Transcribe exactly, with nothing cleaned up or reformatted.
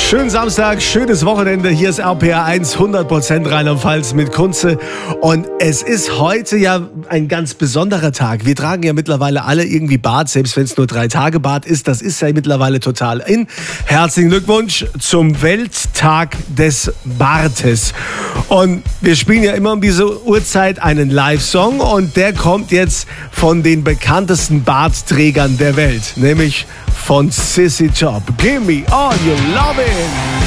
Schönen Samstag, schönes Wochenende. Hier ist R P R eins, hundert Prozent Rheinland-Pfalz mit Kunze. Und es ist heute ja ein ganz besonderer Tag. Wir tragen ja mittlerweile alle irgendwie Bart, selbst wenn es nur drei Tage Bart ist. Das ist ja mittlerweile total in. Herzlichen Glückwunsch zum Welttag des Bartes. Und wir spielen ja immer um diese Uhrzeit einen Live-Song. Und der kommt jetzt von den bekanntesten Bartträgern der Welt, nämlich von Sissy Top. Give me all your lovin'.